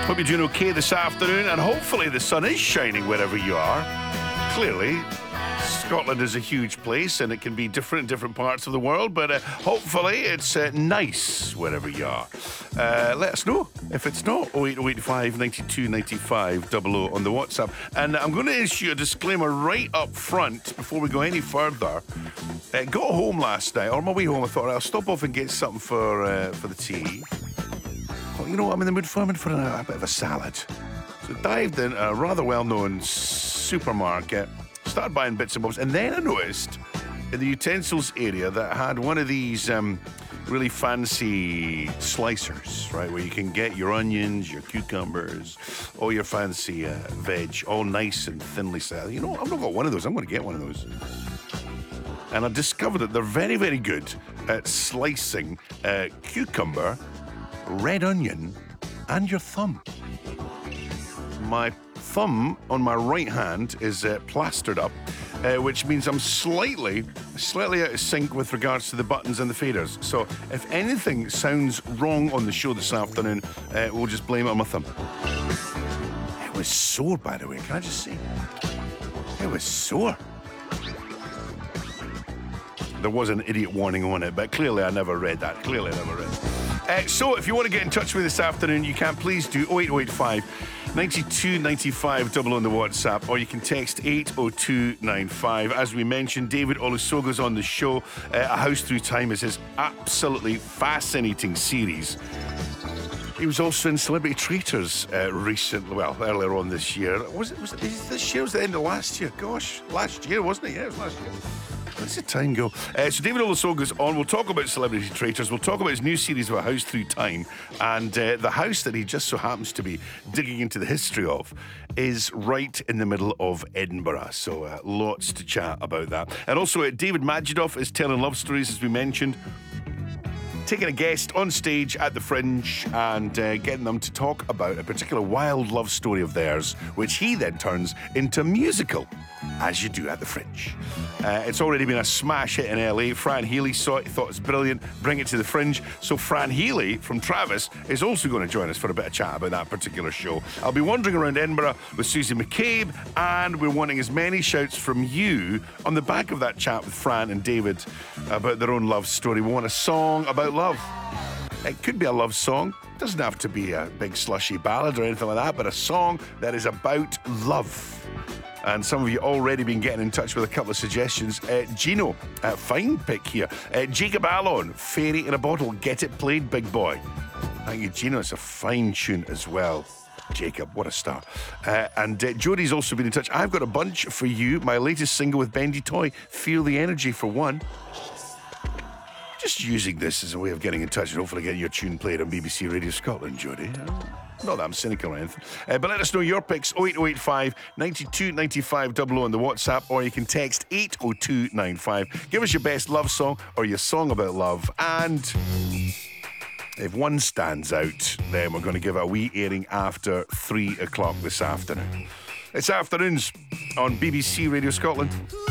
Hope you're doing okay this afternoon, and hopefully the sun is shining wherever you are. Clearly, Scotland is a huge place, and it can be different in different parts of the world, but hopefully it's nice wherever you are. Let us know if it's not. 08085 92 95 00 on the WhatsApp. And I'm going to issue a disclaimer right up front before we go any further. Got home last night, or on my way home, I thought I'll stop off and get something for the tea. Well, you know what I'm in the mood for? I'm in for a bit of a salad. So dived in a rather well-known supermarket, started buying bits and bobs, and then I noticed in the utensils area that had one of these really fancy slicers, right, where you can get your onions, your cucumbers, all your fancy veg, all nice and thinly sliced. You know, I've not got one of those. I'm going to get one of those. And I discovered that they're very, very good at slicing cucumber, red onion, and your thumb. My thumb on my right hand is plastered up, which means I'm slightly out of sync with regards to the buttons and the faders. So if anything sounds wrong on the show this afternoon, we'll just blame it on my thumb. It was sore, by the way, can I just say? It was sore. There was an idiot warning on it, but clearly I never read that. So if you want to get in touch with me this afternoon, you can please do 08085 92 95 00 on the WhatsApp, or you can text 80295. As we mentioned, David Olusoga's on the show. A House Through Time is his absolutely fascinating series. He was also in Celebrity Traitors recently, earlier on this year. Was it this year? Was it the end of last year? Gosh, last year, wasn't it? Yeah, it was last year. Where's the time go? So David Olusoga's on. We'll talk about Celebrity Traitors. We'll talk about his new series of A House Through Time. And the house that he just so happens to be digging into the history of is right in the middle of Edinburgh. So lots to chat about that. And also David Majidoff is telling love stories, as we mentioned. Taking a guest on stage at the Fringe and getting them to talk about a particular wild love story of theirs, which he then turns into a musical, as you do at the Fringe. It's already been a smash hit in LA. Fran Healy saw it, he thought it was brilliant. Bring it to the Fringe. So Fran Healy from Travis is also going to join us for a bit of chat about that particular show. I'll be wandering around Edinburgh with Susie McCabe, and we're wanting as many shouts from you on the back of that chat with Fran and David about their own love story. We want a song about love. It could be a love song. It doesn't have to be a big slushy ballad or anything like that, but a song that is about love. And some of you already been getting in touch with a couple of suggestions. Gino, fine pick here. Jacob Allon, Fairy in a Bottle, Get It Played, Big Boy. Thank you, Gino. It's a fine tune as well. Jacob, what a star. And Jodie's also been in touch. I've got a bunch for you. My latest single with Bendy Toy, Feel the Energy, for one. Just using this as a way of getting in touch and hopefully getting your tune played on BBC Radio Scotland, Jodie. Not that I'm cynical or anything. But let us know your picks, 08085 92 95 00 on the WhatsApp, or you can text 80295. Give us your best love song or your song about love. And if one stands out, then we're going to give it a wee airing after 3 o'clock this afternoon. It's Afternoons on BBC Radio Scotland.